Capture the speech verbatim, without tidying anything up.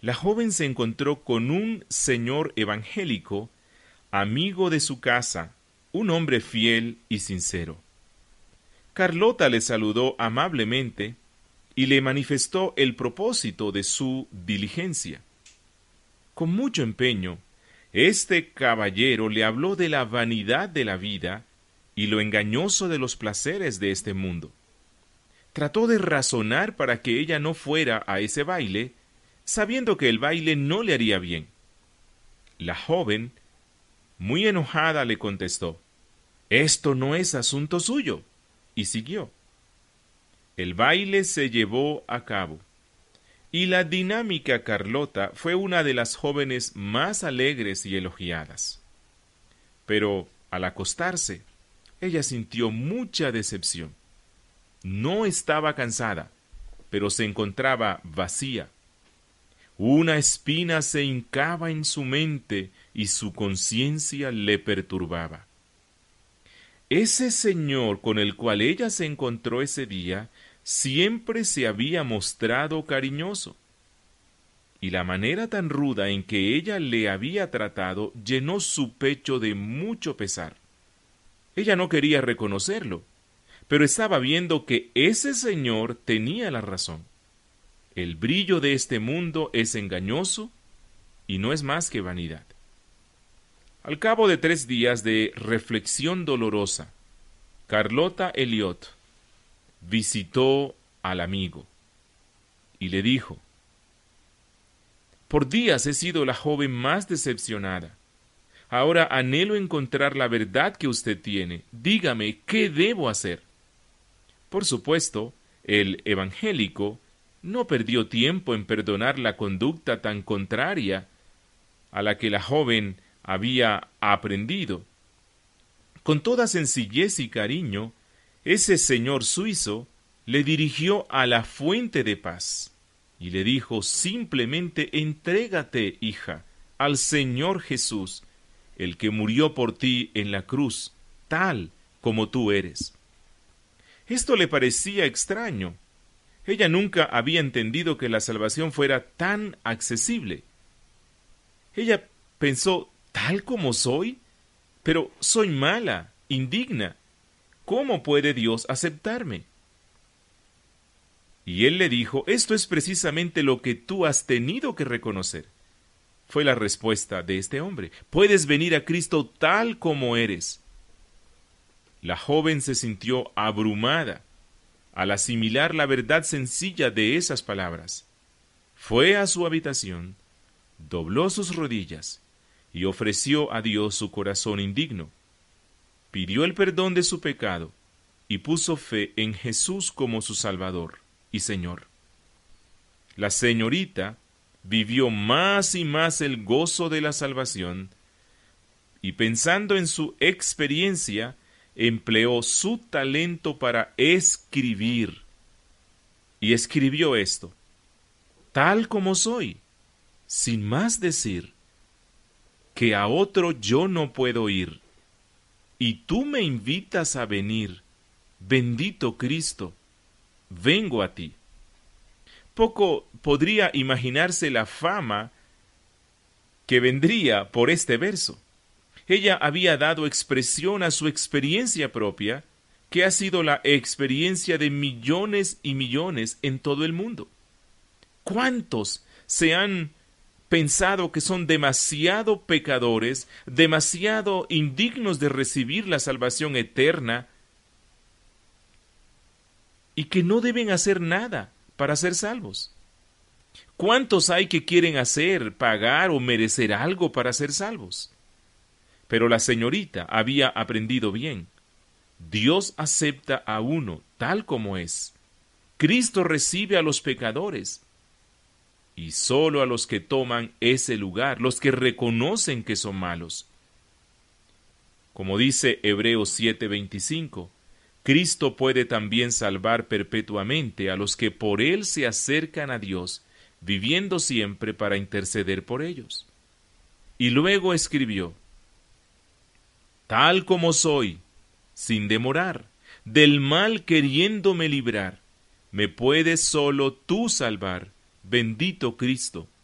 la joven se encontró con un señor evangélico, amigo de su casa, un hombre fiel y sincero. Carlota le saludó amablemente y le manifestó el propósito de su diligencia. Con mucho empeño, este caballero le habló de la vanidad de la vida y lo engañoso de los placeres de este mundo. Trató de razonar para que ella no fuera a ese baile, sabiendo que el baile no le haría bien. La joven, muy enojada, le contestó: «Esto no es asunto suyo», y siguió. El baile se llevó a cabo, y la dinámica Carlota fue una de las jóvenes más alegres y elogiadas. Pero al acostarse, ella sintió mucha decepción. No estaba cansada, pero se encontraba vacía. Una espina se hincaba en su mente y su conciencia le perturbaba. Ese señor con el cual ella se encontró ese día siempre se había mostrado cariñoso, y la manera tan ruda en que ella le había tratado llenó su pecho de mucho pesar. Ella no quería reconocerlo, pero estaba viendo que ese señor tenía la razón. El brillo de este mundo es engañoso y no es más que vanidad. Al cabo de tres días de reflexión dolorosa, Carlota Elliot visitó al amigo y le dijo: «Por días he sido la joven más decepcionada. Ahora anhelo encontrar la verdad que usted tiene. Dígame, ¿qué debo hacer?». Por supuesto, el evangélico no perdió tiempo en perdonar la conducta tan contraria a la que la joven había aprendido. Con toda sencillez y cariño, ese señor suizo le dirigió a la fuente de paz y le dijo simplemente: «Entrégate, hija, al Señor Jesús, el que murió por ti en la cruz, tal como tú eres». Esto le parecía extraño. Ella nunca había entendido que la salvación fuera tan accesible. Ella pensó: «¿Tal como soy? Pero soy mala, indigna. ¿Cómo puede Dios aceptarme?». Y él le dijo: «Esto es precisamente lo que tú has tenido que reconocer». Fue la respuesta de este hombre: «Puedes venir a Cristo tal como eres». La joven se sintió abrumada al asimilar la verdad sencilla de esas palabras. Fue a su habitación, dobló sus rodillas y ofreció a Dios su corazón indigno. Pidió el perdón de su pecado y puso fe en Jesús como su Salvador y Señor. La señorita vivió más y más el gozo de la salvación y, pensando en su experiencia, empleó su talento para escribir. Y escribió esto: «Tal como soy, sin más decir, que a otro yo no puedo ir, y tú me invitas a venir. Bendito Cristo, vengo a ti». Poco podría imaginarse la fama que vendría por este verso. Ella había dado expresión a su experiencia propia, que ha sido la experiencia de millones y millones en todo el mundo. ¿Cuántos se han pensado que son demasiado pecadores, demasiado indignos de recibir la salvación eterna, y que no deben hacer nada para ser salvos? ¿Cuántos hay que quieren hacer, pagar o merecer algo para ser salvos? Pero la señorita había aprendido bien. Dios acepta a uno tal como es. Cristo recibe a los pecadores, y solo a los que toman ese lugar, los que reconocen que son malos. Como dice Hebreos siete veinticinco, Cristo puede también salvar perpetuamente a los que por Él se acercan a Dios, viviendo siempre para interceder por ellos. Y luego escribió: «Tal como soy, sin demorar, del mal queriéndome librar, me puedes solo tú salvar, bendito Cristo,